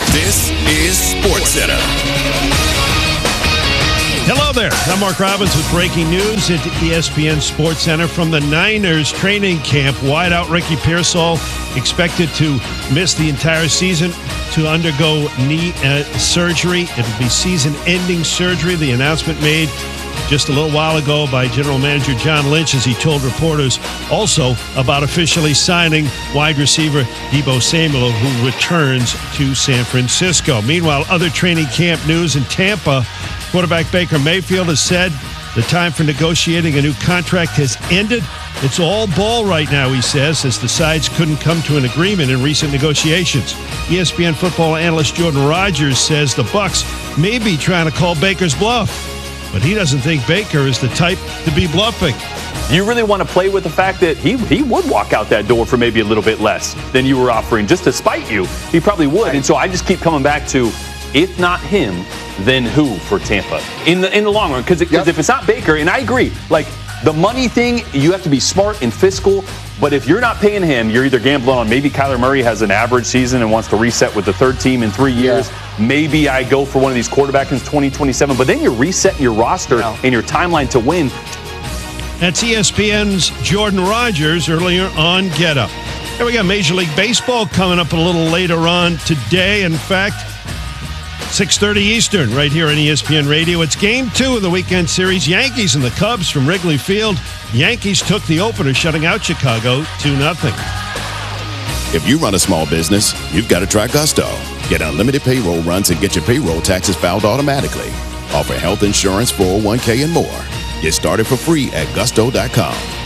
This is SportsCenter. Hello there. I'm Mark Robbins with breaking news at ESPN SportsCenter from the Niners training camp. Wideout Ricky Pearsall expected to miss the entire season to undergo knee surgery. It'll be season-ending surgery. The announcement made just a little while ago by General Manager John Lynch as he told reporters also about officially signing wide receiver Deebo Samuel, who returns to San Francisco. Meanwhile, other training camp news in Tampa. Quarterback Baker Mayfield has said the time for negotiating a new contract has ended. It's all ball right now, he says, as the sides couldn't come to an agreement in recent negotiations. ESPN football analyst Jordan Rodgers says the Bucs may be trying to call Baker's bluff, but he doesn't think Baker is the type to be bluffing. You really want to play with the fact that he would walk out that door for maybe a little bit less than you were offering, just to spite you. He probably would. Right. And so I just keep coming back to, if not him, then who for Tampa in the long run? Because if it's not Baker, and I agree, like the money thing, you have to be smart and fiscal. But if you're not paying him, you're either gambling on maybe Kyler Murray has an average season and wants to reset with the third team in 3 years. Yeah. Maybe I go for one of these quarterbacks in 2027. But then you're resetting your roster and your timeline to win. That's ESPN's Jordan Rodgers earlier on Get Up. Here we got Major League Baseball coming up a little later on today. In fact, 6:30 Eastern, right here on ESPN Radio. It's Game 2 of the weekend series. Yankees and the Cubs from Wrigley Field. Yankees took the opener, shutting out Chicago 2-0. If you run a small business, you've got to try Gusto. Get unlimited payroll runs and get your payroll taxes filed automatically. Offer health insurance, 401k, and more. Get started for free at gusto.com.